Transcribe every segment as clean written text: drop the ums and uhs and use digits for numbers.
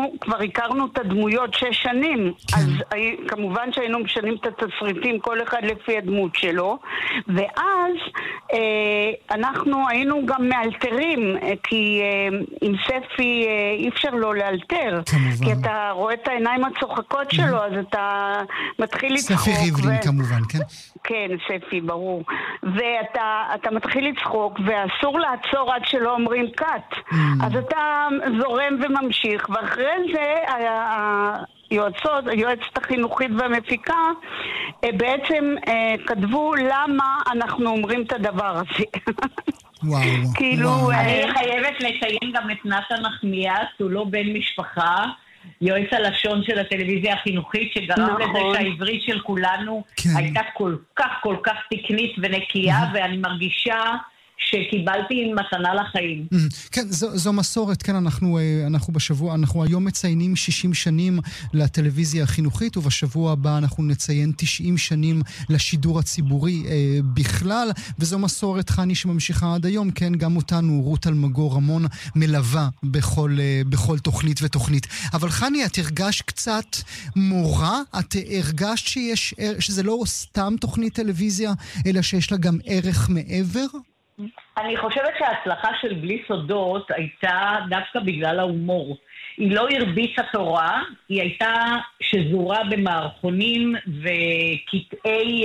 כבר הכרנו את הדמויות 6 שנים, אז כמובן שהיינו משנים את התסריטים כל אחד לפי הדמות שלו, ואז אנחנו היינו גם מאלתרים, כי עם ספי אי אפשר לא לאלתר, כי אתה רואה את העיניים הצוחקות שלו, אז אתה מתחיל לצחוק. ספי ריבלין כמובן, כן? כן, ספי, ברור. ואתה מתחיל לצחוק, ואסור לעצור עד שלא אומרים קאט. אז אתה זורם וממשיך, ואחרי זה היועצת החינוכית והמפיקה בעצם כתבו למה אנחנו אומרים את הדבר הזה. וואו. אני חייבת לציין גם את נתן נחמיאס, הוא לא בן משפחה, יועץ הלשון של הטלוויזיה החינוכית, שגרם לזה שהעברית של כולנו הייתה כל כך תקנית ונקייה, ואני מרגישה שקיבלתי מתנה לחיים. כן, זו מסורת, כן, אנחנו היום מציינים 60 שנים לטלוויזיה החינוכית, ובשבוע הבא אנחנו נציין 90 שנים לשידור הציבורי בכלל, וזו מסורת, חני, שממשיכה עד היום, כן, גם אותנו, רות אלמגור רמון מלווה בכל תוכנית ותוכנית. אבל חני, את הרגשת קצת מורה? את הרגשת שזה לא סתם תוכנית טלוויזיה, אלא שיש לה גם ערך מעבר? אני חושבת שההצלחה של בלי סודות הייתה דווקא בגלל ההומור. היא לא הרביצה תורה, היא הייתה שזורה במערכונים וקטעי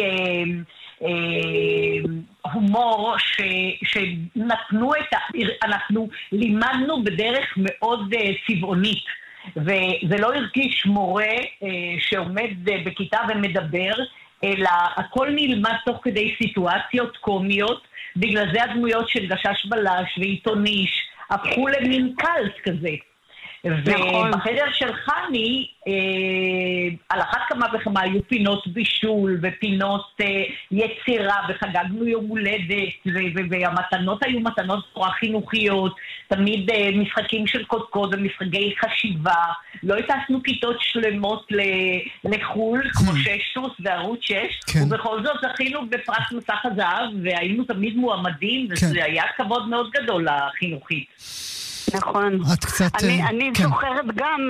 הומור שנתנו אנחנו לימדנו בדרך מאוד צבעונית. וזה לא הרגיש מורה שעומד בכיתה ומדבר, אלא הכל נלמד תוך כדי סיטואציות קומיות. בגלל זה הדמויות של גשש בלש ועיתוניש הפכו למין קלט כזה. ובחדר של חני, על אחת כמה וכמה היו פינות בישול ופינות יצירה, וחגגנו יום הולדת, והמתנות היו מתנות תורה חינוכיות, תמיד משחקים של קודקוד ומשחקי חשיבה. לא הטסנו כיתות שלמות לחול, כמו 6 סוס וערוץ 6, ובכל זאת זכינו בפרס מסך הזהב, והיינו תמיד מועמדים, וזה היה כבוד מאוד גדול לחינוכית. נכון. אני זוכרת גם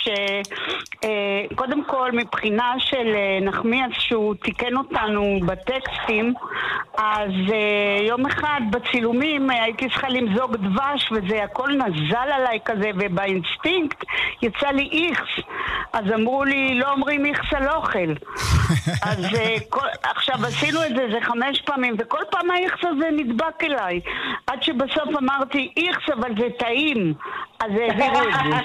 שקודם כל מבחינה של נחמיאס שהוא תיקן אותנו בטקסטים, אז יום אחד בצילומים הייתי צריכה למזוג דבש וזה הכל נזל עליי כזה, ובאינסטינקט יצא לי איכס, אז אמרו לי לא אומרים איכס על אוכל. אז עכשיו עשינו את זה 5 פעמים, וכל פעם האיכס הזה נדבק אליי, עד שבסוף אמרתי איכס אבל זה טעים, אז העבירו את זה.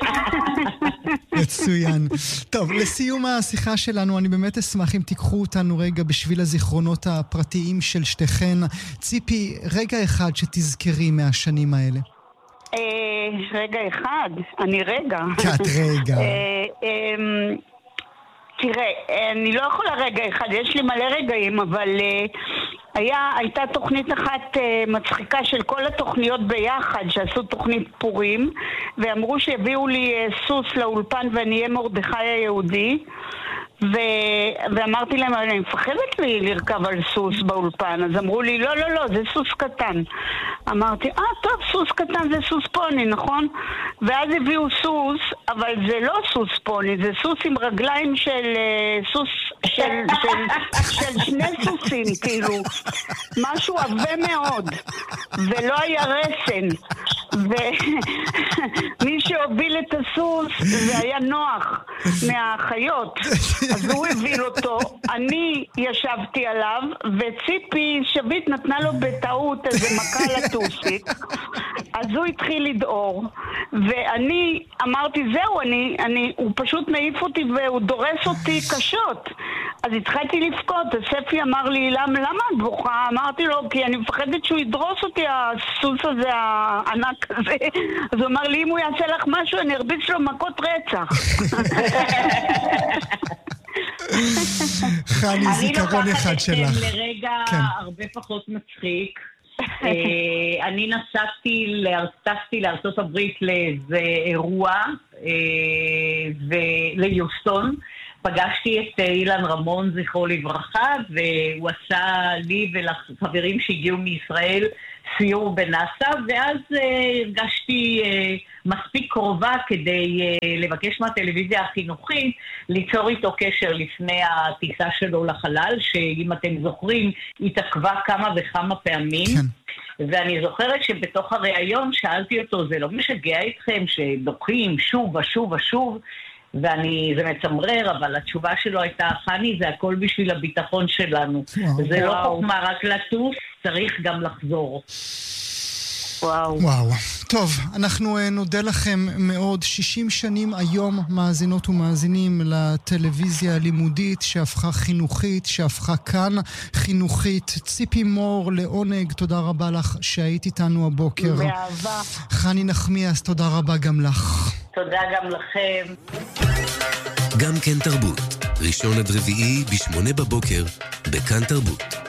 מצוין. טוב, לסיום השיחה שלנו, אני באמת אשמח אם תיקחו אותנו רגע בשביל הזיכרונות הפרטיים של שתיכן. ציפי, רגע אחד שתזכרי מהשנים האלה. רגע אחד? אני רגע. את רגע. תראה, אני לא יכולה רגע אחד, יש לי מלא רגעים, אבל הייתה תוכנית אחת מצחיקה של כל התוכניות ביחד, שעשו תוכנית פורים, ואמרו שהביאו לי סוס לאולפן ואני אהיה מרדכי היהודי, ואמרתי להם, אני מפחדת לי לרכב על סוס באולפן, אז אמרו לי, לא, זה סוס קטן. אמרתי, טוב, סוס קטן זה סוס פוני, נכון? ואז הביאו סוס, אבל זה לא סוס פוני, זה סוס עם רגליים של סוס, של 2 סוסים, כאילו, משהו עבה מאוד, ולא היה רסן, ומי שהוביל את הסוס זה היה נוח מהחיות, אז הוא הביל אותו, אני ישבתי עליו, וציפי שביט נתנה לו בטעות איזה מכה לטוסיק, אז הוא התחיל לדאור, ואני אמרתי זהו, הוא פשוט מעיף אותי והוא דורס אותי קשות, אז התחלתי לבכות, הספי אמר לי, למה את בוכה? אמרתי לו, כי אני מפחדת שהוא ידרוס אותי, הסוס הזה, הענק הזה, אז הוא אמר לי, אם הוא יעשה לך משהו, אני ארביץ לו מכות רצח. חני, זיכרון אחד שלך. אני לוקחת לרגע הרבה פחות מצחיק. אני טסתי לארצות הברית לאיזה אירוע ליוסטון, פגשתי את אילן רמון, זכרו לברכה, והוא עשה לי ולחברים שהגיעו מישראל סיור בנאסא, ואז הרגשתי מספיק קרובה כדי לבקש מהטלוויזיה החינוכית ליצור איתו קשר לפני הטיסה שלו לחלל, שאם אתם זוכרים, התעכבה כמה וכמה פעמים. כן. ואני זוכרת שבתוך הראיון שאלתי אותו, זה לא משגע אתכם שדוחים שוב ושוב ושוב, זה מצמרר, אבל התשובה שלו הייתה, חני, זה הכל בשביל הביטחון שלנו. זה לא חוכמה רק לטוס, צריך גם לחזור. וואו. טוב, אנחנו נודה לכם מאוד. 60 שנים היום, מאזינות ומאזינים, לטלוויזיה הלימודית שהפכה חינוכית, שהפכה כאן חינוכית. ציפי מור, לעונג, תודה רבה לך שהיית איתנו הבוקר. באהבה. חני נחמיאס, תודה רבה גם לך. תודה גם לכם. גם כן תרבות, ראשון עד רביעי ב8 בבוקר, בכאן תרבות.